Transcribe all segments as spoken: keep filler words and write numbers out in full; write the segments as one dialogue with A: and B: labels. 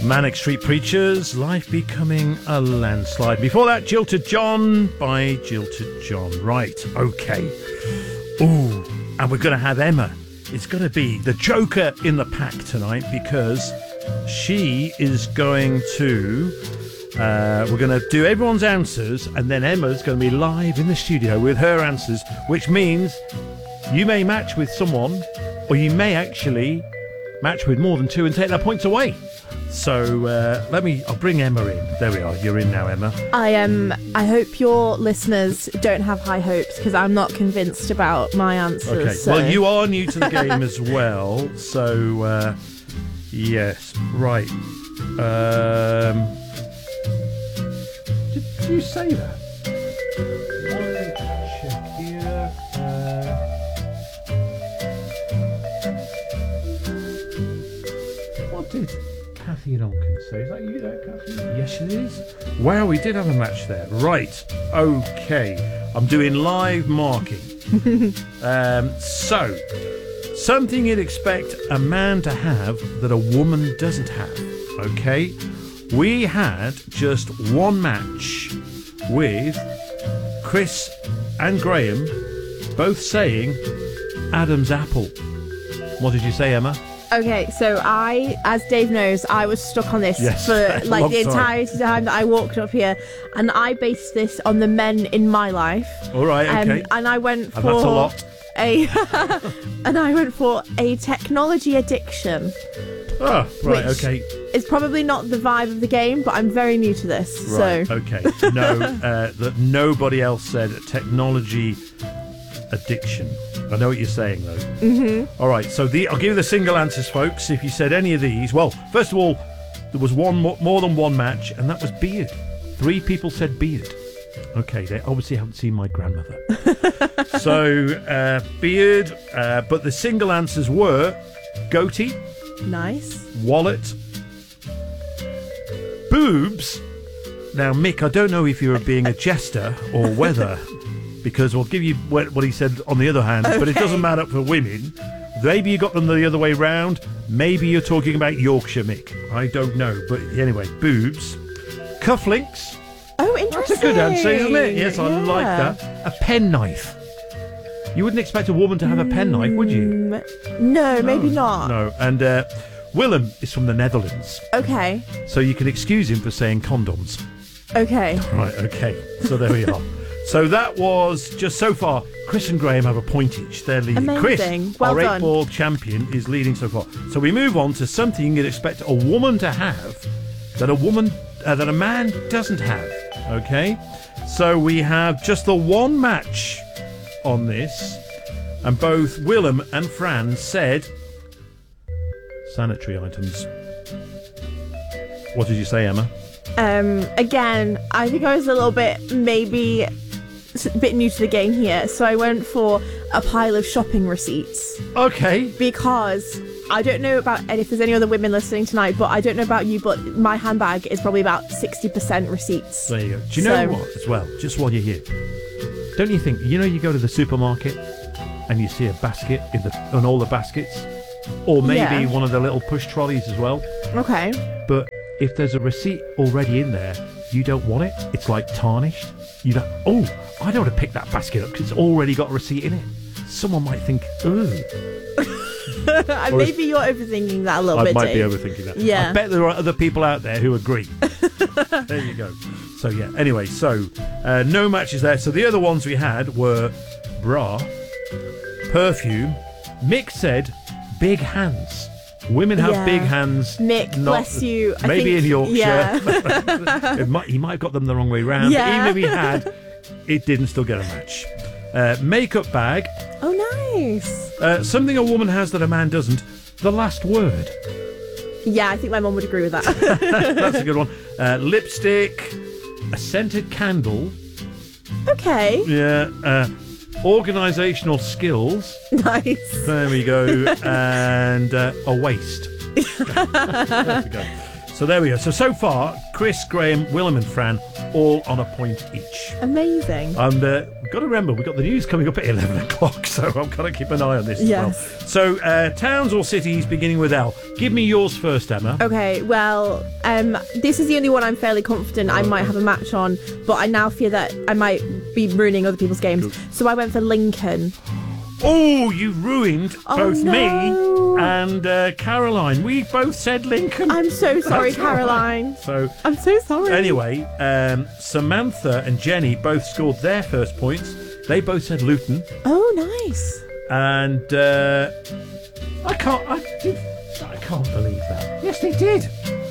A: Manic Street Preachers, Life Becoming a Landslide. Before that, Jilted John by Jilted John. Right, okay. Ooh, and we're going to have Emma. It's going to be the Joker in the pack tonight because she is going to... Uh, we're going to do everyone's answers and then Emma's going to be live in the studio with her answers, which means you may match with someone or you may actually match with more than two and take their points away. So uh, let me, I'll bring Emma in. There we are. You're in now, Emma.
B: I am. Um, I hope your listeners don't have high hopes because I'm not convinced about my answers.
A: Okay.
B: So.
A: Well, you are new to the game as well. So, uh, yes. Right. Um, did, did you say that? Check here. Uh, what did... Kathy and Onken say, is that you there, Kathy? Yes, it is. Wow, we did have a match there. Right, okay. I'm doing live marking. um, so, something you'd expect a man to have that a woman doesn't have. Okay? We had just one match with Chris and Graham both saying Adam's apple. What did you say, Emma?
B: Okay, so I, as Dave knows, I was stuck on this
A: yes,
B: for like the
A: time.
B: entire time that I walked up here, and I based this on the men in my life.
A: All right, okay.
B: Um, and I went for
A: and that's a lot.
B: A and I went for a technology addiction.
A: Oh, right, okay.
B: It's probably not the vibe of the game, but I'm very new to this.
A: Right,
B: so
A: okay. No, uh, that nobody else said technology addiction. I know what you're saying, though.
B: Mm-hmm.
A: All right, so the, I'll give you the single answers, folks. If you said any of these, well, first of all, there was one more, more than one match, and that was beard. Three people said beard. Okay, they obviously haven't seen my grandmother. so, uh, beard, uh, but the single answers were goatee.
B: Nice.
A: Wallet. Boobs. Now, Mick, I don't know if you were being a jester or whether... because we'll give you what, what he said on the other hand, okay. But it doesn't matter for women. Maybe you got them the other way round. Maybe you're talking about Yorkshire, Mick. I don't know. But anyway, boobs. Cufflinks.
B: Oh, interesting.
A: That's a good answer, isn't it? Yes, I
B: yeah.
A: like that. A penknife. You wouldn't expect a woman to have a penknife, would you?
B: Mm, no, no, maybe not.
A: No, and uh, Willem is from the Netherlands.
B: Okay.
A: So you can excuse him for saying condoms.
B: Okay.
A: Right, okay. So there we are. So that was just so far. Chris and Graham have a point each. They're leading.
B: Amazing.
A: Chris,
B: well
A: our
B: done.
A: eight-ball champion, is leading so far. So we move on to something you'd expect a woman to have that a woman, uh, that a man doesn't have. Okay. So we have just the one match on this, and both Willem and Fran said sanitary items. What did you say, Emma?
B: Um, again, I think I was a little bit maybe a bit new to the game here, so I went for a pile of shopping receipts.
A: Okay.
B: Because I don't know about, and if there's any other women listening tonight, but I don't know about you, but my handbag is probably about sixty percent receipts.
A: There you go. Do you know
B: so,
A: what, as well, just while you're here, don't you think, you know, you go to the supermarket and you see a basket in the on all the baskets, or maybe
B: yeah.
A: one of the little push trolleys as well.
B: Okay.
A: But if there's a receipt already in there, you don't want it. It's like tarnished. You don't. Oh, I don't want to pick that basket up because it's already got a receipt in it. Someone might think, ooh.
B: Maybe you're overthinking that a little
A: I
B: bit.
A: I might
B: Dave.
A: be overthinking that.
B: Yeah.
A: I bet there are other people out there who agree. There you go. So yeah. Anyway, so uh, no matches there. So the other ones we had were bra, perfume. Mick said big hands. Women have
B: yeah.
A: big hands.
B: Mick,
A: not,
B: bless you. I
A: maybe
B: think,
A: in Yorkshire.
B: Yeah.
A: it might, he might have got them the wrong way round.
B: Yeah.
A: But even if he had, it didn't still get a match. Uh, makeup bag.
B: Oh, nice.
A: Uh, something a woman has that a man doesn't. The last word.
B: Yeah, I think my mum would agree with that.
A: That's a good one. Uh, lipstick. A scented candle.
B: Okay.
A: Yeah. Uh, organisational skills.
B: Nice.
A: There we go. And uh, a waist. There we go. So there we go. So, so far, Chris, Graham, Willem and Fran all on a point each.
B: Amazing.
A: And uh, we've got to remember, we've got the news coming up at eleven o'clock, so I've got to keep an eye on this
B: Yes.
A: as well. So, uh, towns or cities beginning with L. Give me yours first, Emma.
B: Okay, well, um, this is the only one I'm fairly confident I might have a match on, but I now fear that I might be ruining other people's games. So I went for Lincoln.
A: Oh, you ruined
B: Oh,
A: both
B: no.
A: me and uh, Caroline. We both said Lincoln.
B: I'm so sorry,
A: That's all right.
B: Caroline.
A: So,
B: I'm so sorry.
A: anyway, um, Samantha and Jenny both scored their first points. They both said Luton.
B: Oh, nice.
A: And uh, I can't, I, did, I can't believe that. Yes, they did.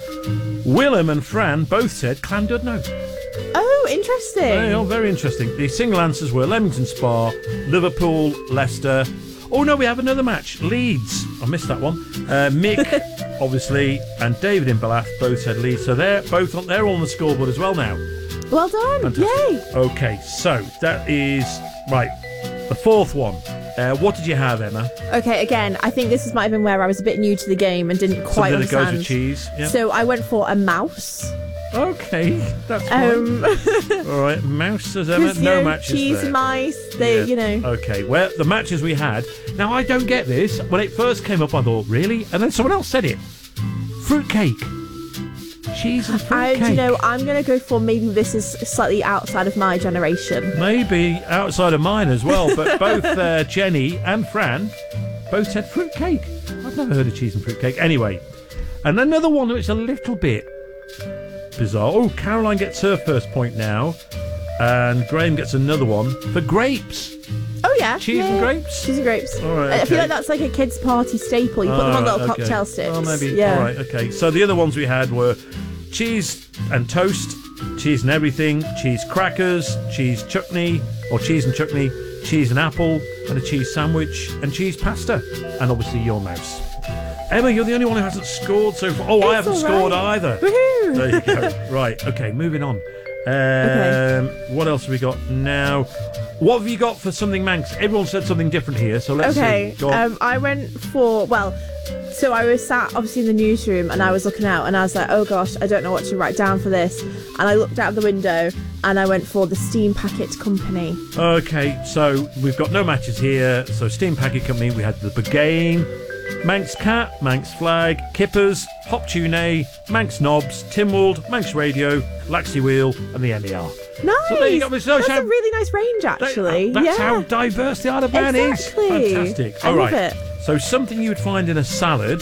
A: Willem and Fran both said Llandudno.
B: Oh, interesting.
A: They are very interesting. The single answers were Leamington Spa, Liverpool, Leicester. Oh no, we have another match. Leeds. I missed that one. Uh, Mick, obviously, and David in Ballath both said Leeds. So they're both on, they're all on the scoreboard as well now.
B: Well done.
A: Fantastic.
B: Yay.
A: Okay, so that is right. The fourth one. Uh, what did you have, Emma?
B: Okay, again, I think this is might have been where I was a bit new to the game and didn't quite
A: Something that goes
B: understand.
A: with cheese. Yeah.
B: So I went for a mouse.
A: Okay, that's fine.
B: Um,
A: All right, mouse says Emma.
B: 'cause, you
A: No
B: know,
A: matches
B: cheese
A: there.
B: mice, they,
A: Yeah.
B: you know.
A: Okay, well, the matches we had. Now, I don't get this. When it first came up, I thought, really? And then someone else said it. Fruitcake. Cheese and
B: I,
A: fruitcake.
B: do you know, I'm going to go for maybe this is slightly outside of my generation.
A: Maybe outside of mine as well, but both uh, Jenny and Fran both said fruitcake. I've never heard of cheese and fruitcake. Anyway, and another one that's a little bit bizarre. Oh, Caroline gets her first point now, and Graham gets another one for grapes.
B: Oh, yeah.
A: Cheese
B: yeah.
A: and grapes?
B: Cheese and grapes.
A: All right,
B: I I feel
A: okay.
B: like that's like a kid's party staple. You put them on
A: Ah,
B: little
A: okay.
B: cocktail sticks.
A: Oh, maybe.
B: Yeah.
A: All right, okay. So the other ones we had were cheese and toast, cheese and everything, cheese crackers, cheese chutney, or cheese and chutney, cheese and apple, and a cheese sandwich, and cheese pasta, and obviously your mouse. Emma, you're the only one who hasn't scored so far. Oh, I
B: It's
A: haven't
B: all
A: scored
B: right.
A: either.
B: Woohoo!
A: There you go. Right, okay, moving on. Um,
B: Okay.
A: What else have we got now? What have you got for something Manx? Everyone said something different here, so let's
B: Okay,
A: see. Go on.
B: um, I went for, well, so I was sat obviously in the newsroom and I was looking out and I was like, oh gosh, I don't know what to write down for this. And I looked out of the window and I went for the Steam Packet Company.
A: Okay, so we've got no matches here. So Steam Packet Company, we had the Bugain, Manx Cat, Manx Flag, Kippers, Hop Tune, Manx Knobs, Timwald, Manx Radio, Laxey Wheel, and the M E R.
B: Nice!
A: So there you go. So
B: That's
A: how-
B: a really nice range, actually.
A: That- that's
B: yeah.
A: how diverse the Isle of Man
B: Exactly.
A: is. Fantastic.
B: I
A: All
B: love
A: right.
B: it.
A: So something you would find in a salad.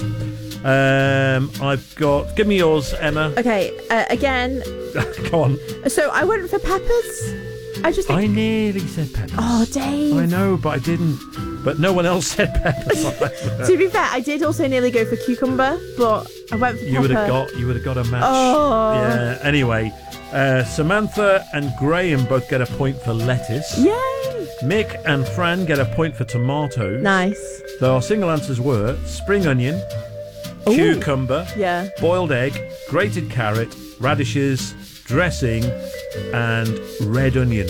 A: Um, I've got. Give me yours, Emma.
B: Okay, uh, again,
A: Go on.
B: so I went for peppers. I just think,
A: I nearly said peppers.
B: oh, Dave.
A: I know, but I didn't. But no one else said peppers.
B: To be fair, I did also nearly go for cucumber, but I went for
A: You
B: pepper.
A: would have got. You would have got a match.
B: Oh.
A: Yeah. Anyway, uh, Samantha and Graham both get a point for lettuce.
B: Yay!
A: Mick and Fran get a point for tomatoes.
B: Nice.
A: So our single answers were spring onion,
B: Ooh.
A: cucumber,
B: Yeah.
A: boiled egg, grated carrot, radishes, dressing, and red onion.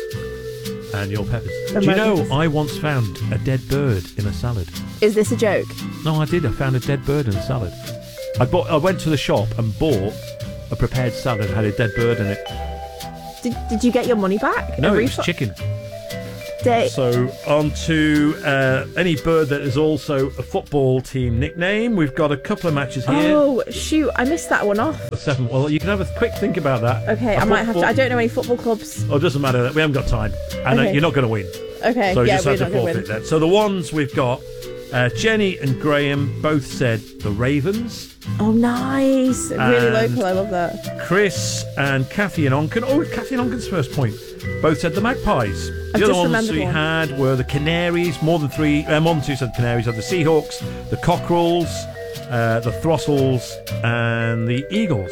A: And your peppers. Do you know,
B: Amazing.
A: I once found a dead bird in a salad.
B: Is this a joke?
A: No, I did. I found a dead bird in a salad. I bought. I went to the shop and bought a prepared salad. Had a dead bird in it.
B: Did, did you get your money back?
A: No,
B: A
A: it was
B: refund?
A: chicken.
B: Day-
A: So on to uh, any bird that is also a football team nickname. We've got a couple of matches here.
B: Oh, shoot, I missed that one off.
A: Seven. Well, you can have a quick think about that.
B: Okay,
A: A
B: I might have to.
A: football-
B: I don't know any football clubs.
A: Oh, it doesn't matter. We haven't got time, and uh,
B: Okay.
A: you're not going to win.
B: Okay,
A: So you
B: yeah,
A: just
B: we're
A: have to
B: not going
A: forfeit
B: to win.
A: that. So the ones we've got, uh, Jenny and Graham both said the Ravens.
B: Oh, nice. Really
A: And-
B: local, I love that.
A: Chris and Kathy and Onken. Oh, Kathy and Onken's first point. Both said the Magpies.
B: I've
A: The other
B: just
A: ones
B: remembered
A: we
B: one.
A: had were the Canaries. More than three, uh, more than two said Canaries. Are the Seahawks, the Cockerels, uh, the Throssels, and the Eagles.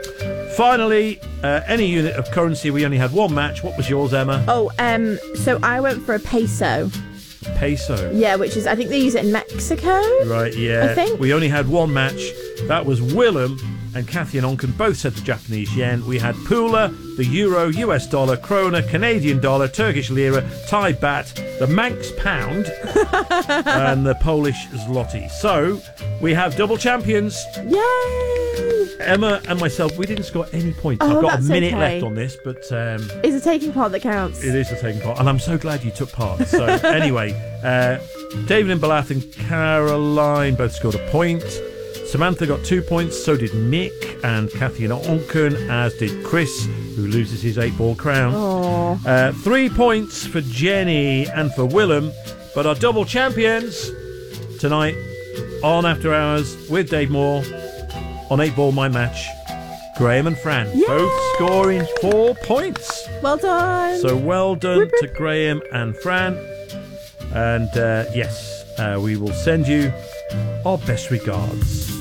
A: Finally, uh, any unit of currency, we only had one match. What was yours, Emma?
B: Oh, um, so I went for a peso.
A: Peso.
B: Yeah, which is, I think they use it in Mexico.
A: Right, yeah.
B: I think.
A: We only had one match. That was Willem and Kathy and Onken both said the Japanese yen. We had Pula, the euro, U S dollar, krona, Canadian dollar, Turkish lira, Thai baht, the Manx pound, and the Polish zloty. So we have double champions.
B: Yay!
A: Emma and myself, we didn't score any points.
B: Oh,
A: I've got a
B: that's
A: minute
B: okay.
A: left on this, but um,
B: It's a taking part that counts.
A: it is a taking part, and I'm so glad you took part. So anyway, uh, David and Balath and Caroline both scored a point. Samantha got two points, so did Nick and Kathy and Onken, as did Chris, who loses his eight-ball crown.
B: Aww.
A: Uh, three points for Jenny and for Willem, but our double champions tonight on After Hours with Dave Moore on eight Ball My Match, Graham and Fran,
B: Yay!
A: both scoring four points.
B: Well done.
A: So well done
B: Whoop,
A: to
B: whoop.
A: Graham and Fran. And uh, yes, uh, we will send you our best regards.